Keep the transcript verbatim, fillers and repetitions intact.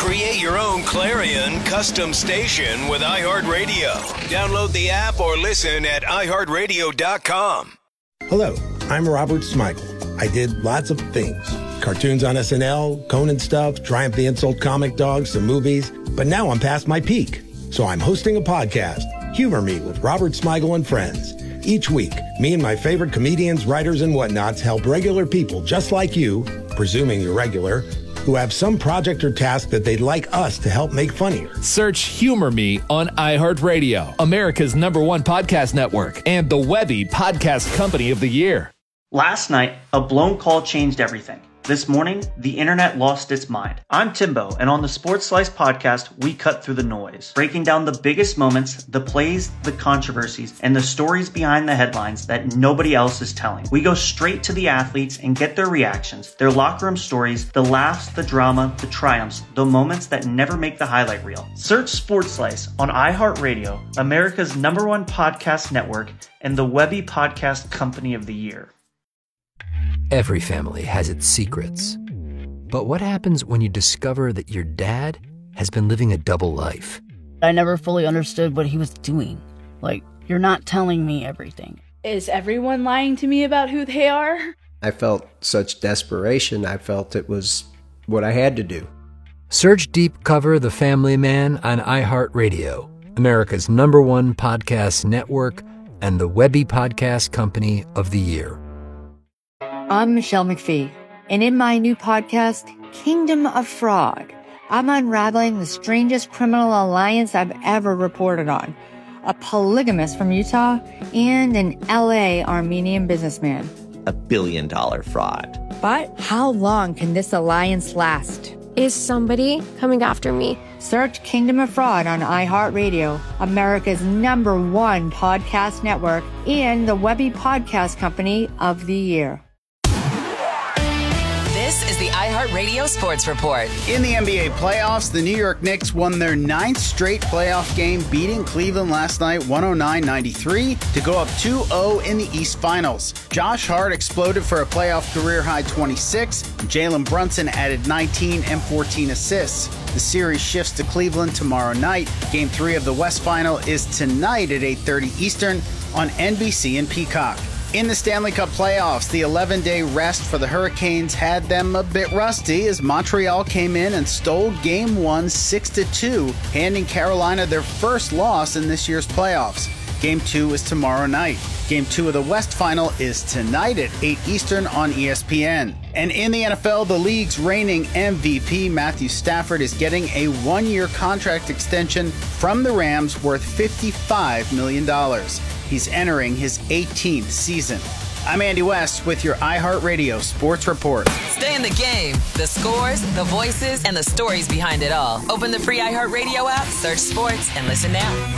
Create your own Clarion custom station with iHeartRadio. Download the app or listen at i heart radio dot com. Hello, I'm Robert Smigel. I did lots of things. Cartoons on S N L, Conan stuff, Triumph the Insult Comic Dog, some movies. But now I'm past my peak. So I'm hosting a podcast, Humor Me with Robert Smigel and Friends. Each week, me and my favorite comedians, writers, and whatnots help regular people just like you, presuming you're regular, who have some project or task that they'd like us to help make funnier. Search Humor Me on iHeartRadio, America's number one podcast network, and the Webby Podcast Company of the Year. Last night, a blown call changed everything. This morning, the internet lost its mind. I'm Timbo, and on the Sports Slice podcast, we cut through the noise, breaking down the biggest moments, the plays, the controversies, and the stories behind the headlines that nobody else is telling. We go straight to the athletes and get their reactions, their locker room stories, the laughs, the drama, the triumphs, the moments that never make the highlight reel. Search Sports Slice on iHeartRadio, America's number one podcast network, and the Webby Podcast Company of the Year. Every family has its secrets. But what happens when you discover that your dad has been living a double life? I never fully understood what he was doing. Like, you're not telling me everything. Is everyone lying to me about who they are? I felt such desperation. I felt it was what I had to do. Search Deep Cover The Family Man on iHeartRadio, America's number one podcast network, and the Webby Podcast Company of the Year. I'm Michelle McPhee, and in my new podcast, Kingdom of Fraud, I'm unraveling the strangest criminal alliance I've ever reported on. A polygamist from Utah and an L A Armenian businessman. A billion dollar fraud. But how long can this alliance last? Is somebody coming after me? Search Kingdom of Fraud on iHeartRadio, America's number one podcast network, and the Webby Podcast Company of the Year. This is the iHeartRadio Sports Report. In the N B A playoffs, the New York Knicks won their ninth straight playoff game, beating Cleveland last night one oh nine ninety-three to go up two oh in the East Finals. Josh Hart exploded for a playoff career-high twenty-six. Jalen Brunson added nineteen and fourteen assists. The series shifts to Cleveland tomorrow night. Game three of the West Final is tonight at eight thirty Eastern on N B C and Peacock. In the Stanley Cup playoffs, the eleven-day rest for the Hurricanes had them a bit rusty as Montreal came in and stole Game one six to two, handing Carolina their first loss in this year's playoffs. Game two is tomorrow night. Game two of the West Final is tonight at eight Eastern on E S P N. And in the N F L, the league's reigning M V P, Matthew Stafford, is getting a one-year contract extension from the Rams worth fifty-five million dollars. He's entering his eighteenth season. I'm Andy West with your iHeartRadio Sports Report. Stay in the game. The scores, the voices, and the stories behind it all. Open the free iHeartRadio app, search sports, and listen now.